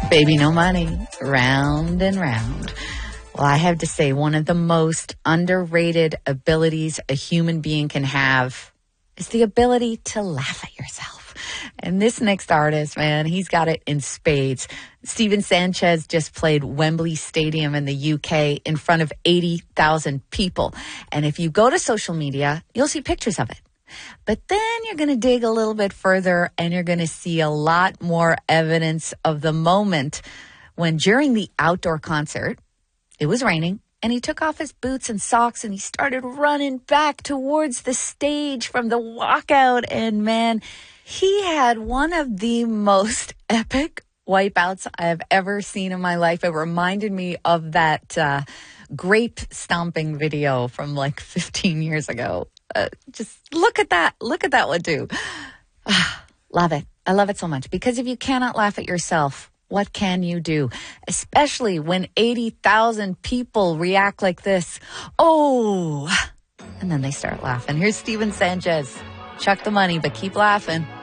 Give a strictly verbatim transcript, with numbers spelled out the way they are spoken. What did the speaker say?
Baby, no money. Round and round. Well, I have to say, one of the most underrated abilities a human being can have is the ability to laugh at yourself. And this next artist, man, he's got it in spades. Steven Sanchez just played Wembley Stadium in the U K in front of eighty thousand people. And if you go to social media, you'll see pictures of it. But then you're going to dig a little bit further and you're going to see a lot more evidence of the moment when during the outdoor concert, it was raining, and he took off his boots and socks and he started running back towards the stage from the walkout. And man, he had one of the most epic wipeouts I've ever seen in my life. It reminded me of that uh, grape stomping video from like fifteen years ago. Uh, just look at that. Look at that one too. Love it. I love it so much because if you cannot laugh at yourself, what can you do? Especially when eighty thousand people react like this. Oh, and then they start laughing. Here's Steven Sanchez. Chuck the money, but keep laughing.